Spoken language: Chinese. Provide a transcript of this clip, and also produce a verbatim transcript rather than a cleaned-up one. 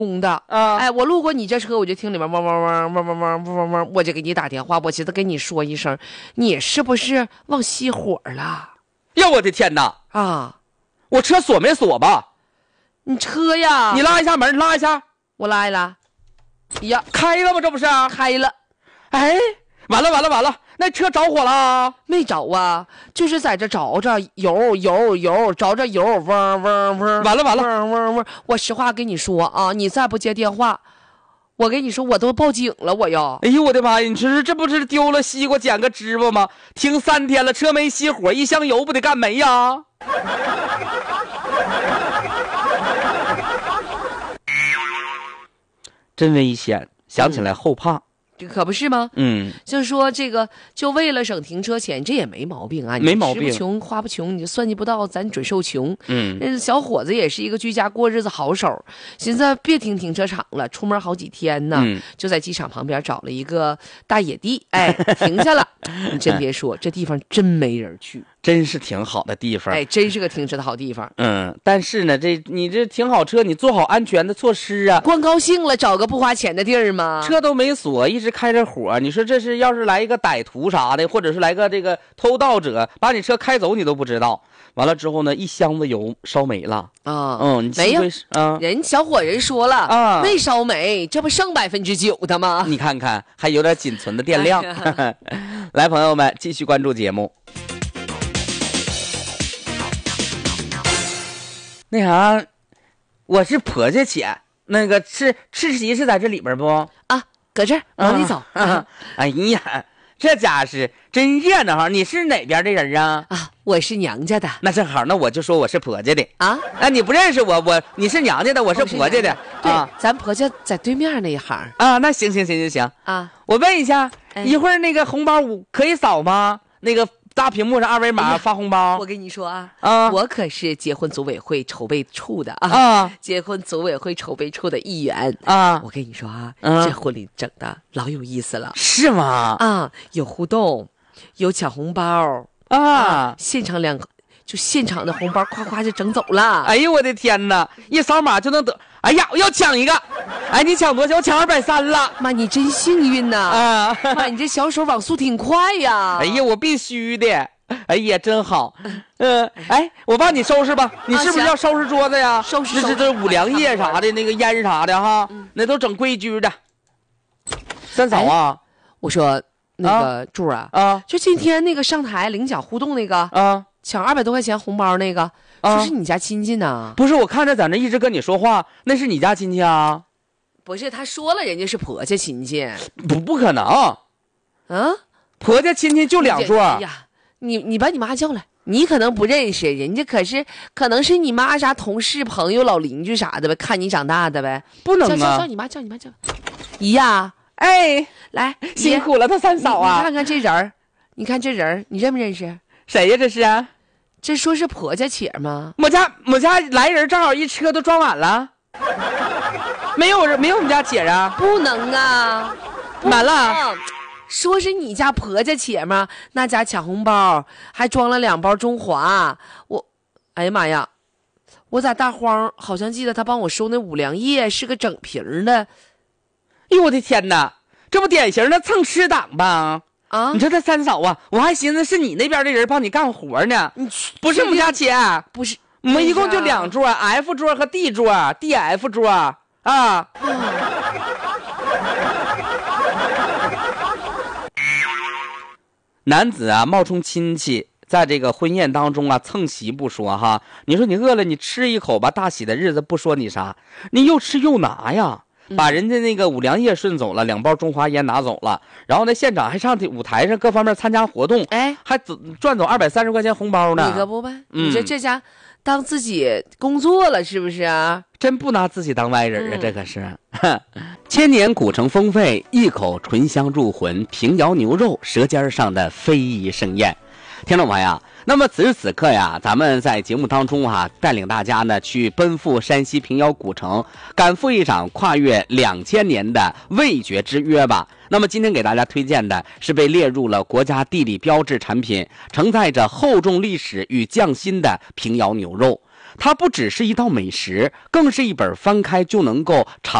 空的啊， 哎，我路过你这车，我就听里面嗡嗡嗡嗡嗡嗡嗡嗡嗡，我就给你打电话，我寻思跟你说一声，你是不是忘熄火了？ 呀，我的天哪！ 啊， 我车锁没锁吧？ 你车呀， 你拉一下门，拉一下， 我拉一拉。呀， 开了吗？这不是开了。 哎，完了完了完了，那车着火了？ 没着啊，就是在这着着油油油，着着油，嗡嗡嗡， 完了完了， 嗡嗡嗡。我实话跟你说啊，你再不接电话，我跟你说我都报警了，我要。 哎呦我的妈呀！你说这不是丢了西瓜捡个芝麻吗？停三天了，车没熄火，一箱油不得干没呀？真危险，想起来后怕。 这可不是吗？ 嗯， 就是说这个，就为了省停车钱，这也没毛病啊。 没毛病， 吃不穷，花不穷，你就算计不到，咱准受穷。 嗯， 那小伙子也是一个居家过日子好手，寻思别停停车场了，出门好几天呢， 嗯、 就在机场旁边找了一个大野地，哎，停下了。你真别说，这地方真没人去。 真是挺好的地方， 哎，真是个停车的好地方。 嗯，但是呢，这你这停好车，你做好安全的措施啊。 光高兴了，找个不花钱的地儿吗？ 车都没锁，一直开着火，你说这是要是来一个歹徒啥的，或者是来个这个偷盗者，把你车开走，你都不知道。完了之后呢，一箱子油烧没了啊！ 嗯，你没有啊， 人小伙人说了啊， 没烧没，这不剩百分之九的吗？ 你看看，还有点仅存的电量。哎、来，朋友们，继续关注节目。那啥，我是婆家钱，那个是赤旗是在这里边不？ 啊，搁这儿往里走。 啊啊、哎呀，这家是真热闹哈！你是哪边的人啊？ 啊，我是娘家的。 那正好，那我就说我是婆家的啊。 啊，你不认识我，我你是娘家的，我是婆家的。 对、 啊， 咱婆家在对面那一行。 啊，那行行行行行啊， 我问一下， 哎、 一会儿那个红包可以扫吗？那个。大屏幕上二维码发红包、哎， 我跟你说啊， 啊， 我可是结婚组委会筹备处的啊， 啊结婚组委会筹备处的一员啊。 我跟你说啊， 啊这婚礼整的老有意思了， 是吗？ 啊，有互动，有抢红包啊， 啊现场两就现场的红包夸夸就整走了。 哎呦我的天哪，一扫码就能得。哎呀，我要抢一个！哎，你抢多少？我抢二百三了。 妈，你真幸运呐！ 啊， 妈，你这小手网速挺快呀！ 哎呀，我必须的。哎呀，真好。嗯、呃，哎，我帮你收拾吧。你是不是要收拾桌子呀？ 啊、收拾。 那是这五粮液啥的，那个烟啥的哈， 嗯、 那都整规矩的。三嫂啊， 哎、我说那个柱啊啊， 就今天那个上台领奖互动那个啊， 抢二百多块钱红包那个。 啊、 说是你家亲戚呢？ 不是，我看着在那一直跟你说话，那是你家亲戚啊？ 不是，他说了，人家是婆家亲戚。 不，不可能。 啊， 婆家亲戚就两桌。 哎呀，你你把你妈叫来，你可能不认识，人家可是可能是你妈啥同事、朋友、老邻居啥的呗，看你长大的呗。 不能啊！ 叫叫叫你妈，叫你妈叫。姨呀， 哎， 来， 辛苦了，他三嫂啊！ 你, 你看看这人儿，你看这人儿，你认不认识？ 谁呀？这是啊？ 这说是婆家姐吗？ 我家我家来人正好一车都装满了，没有人没有我们家姐啊？ 不能啊， 满了。 说是你家婆家姐吗？那家抢红包还装了两包中华。我，哎呀妈呀，我咋大荒好像记得他帮我收那五粮液是个整瓶的。 哎呦我的天哪，这不典型的蹭吃党吧？ 啊！ 你说他三嫂啊，我还寻思是你那边的人帮你干活呢。 你不是我们家姐， 不是， 我们一共就两桌 ，F 桌和 D 桌 ，D F 桌啊。啊男子啊，冒充亲戚，在这个婚宴当中啊蹭席不说哈，你说你饿了，你吃一口吧，大喜的日子不说你啥，你又吃又拿呀。把人家那个五粮液顺走了，两包中华烟拿走了，然后呢，现场还上舞台上各方面参加活动， 哎， 还赚走二百三十块钱红包呢。 你可不呗？ 嗯、 你这这家当自己工作了是不是啊？ 真不拿自己当外人啊，嗯、这可是。千年古城风味，一口醇香入魂，平遥牛肉，舌尖上的非遗盛宴。听众朋友，那么此时此刻呀，咱们在节目当中哈、啊，带领大家呢去奔赴山西平遥古城，赶赴一场跨越两千年的味觉之约吧。那么今天给大家推荐的是被列入了国家地理标志产品，承载着厚重历史与匠心的平遥牛肉。 它不只是一道美食，更是一本翻开就能够尝